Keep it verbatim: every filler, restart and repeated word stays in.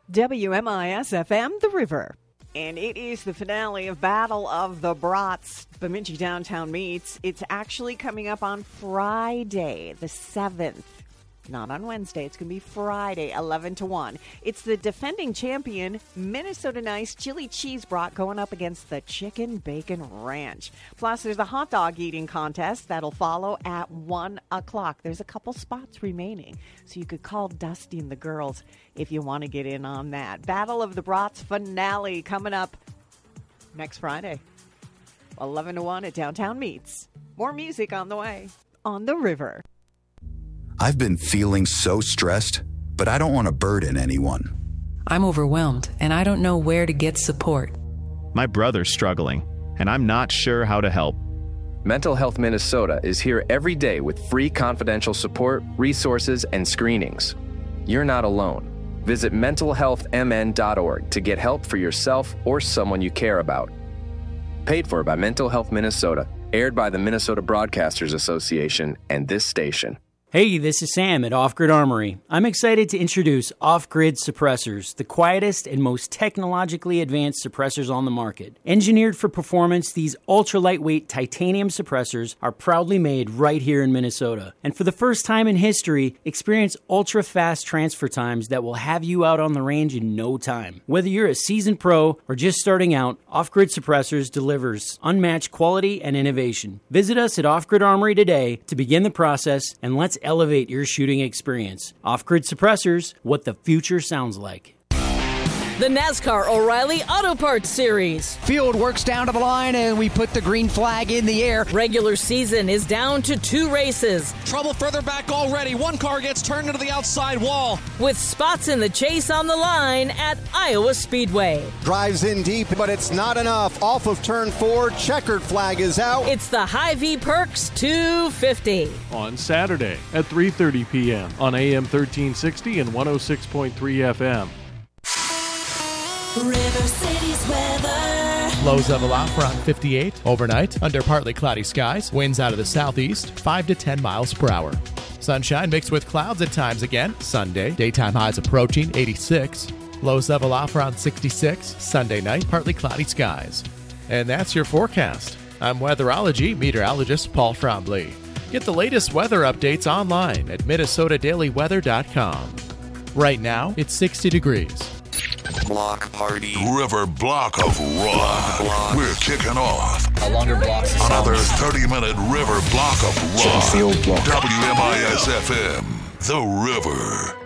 W M I S F M, The River. And it is the finale of Battle of the Brats, Bemidji Downtown Meets. It's actually coming up on Friday, the seventh. Not on Wednesday. It's going to be Friday, eleven to one. It's the defending champion, Minnesota Nice Chili Cheese Brat, going up against the Chicken Bacon Ranch. Plus, there's a hot dog eating contest that'll follow at one o'clock. There's a couple spots remaining, so you could call Dusty and the girls if you want to get in on that. Battle of the Brats finale coming up next Friday, eleven to one at Downtown Meets. More music on the way on The River. I've been feeling so stressed, but I don't want to burden anyone. I'm overwhelmed, and I don't know where to get support. My brother's struggling, and I'm not sure how to help. Mental Health Minnesota is here every day with free confidential support, resources, and screenings. You're not alone. Visit mental health m n dot org to get help for yourself or someone you care about. Paid for by Mental Health Minnesota, aired by the Minnesota Broadcasters Association and this station. Hey, this is Sam at Off Grid Armory. I'm excited to introduce Off Grid Suppressors, the quietest and most technologically advanced suppressors on the market. Engineered for performance, these ultra-lightweight titanium suppressors are proudly made right here in Minnesota. And for the first time in history, experience ultra-fast transfer times that will have you out on the range in no time. Whether you're a seasoned pro or just starting out, Off Grid Suppressors delivers unmatched quality and innovation. Visit us at Off Grid Armory today to begin the process, and let's elevate your shooting experience. Off-Grid Suppressors, what the future sounds like. The NASCAR O'Reilly Auto Parts Series. Field works down to the line and we put the green flag in the air. Regular season is down to two races. Trouble further back already. One car gets turned into the outside wall. With spots in the chase on the line at Iowa Speedway. Drives in deep, but it's not enough. Off of turn four, checkered flag is out. It's the Hy-Vee Perks two fifty. On Saturday at three thirty p.m. on A M thirteen sixty and one oh six point three F M. River City's weather. Lows level out for around fifty-eight. Overnight, under partly cloudy skies. Winds out of the southeast, five to ten miles per hour. Sunshine mixed with clouds at times again. Sunday, daytime highs approaching eighty-six. Lows level off around sixty-six. Sunday night, partly cloudy skies. And that's your forecast. I'm weatherology meteorologist Paul Trombley. Get the latest weather updates online at minnesota daily weather dot com. Right now, it's sixty degrees. Block party. River Block of Rock. Block. We're kicking off. A longer block. Another thirty-minute River Block of Rock. W M I S F M. The River.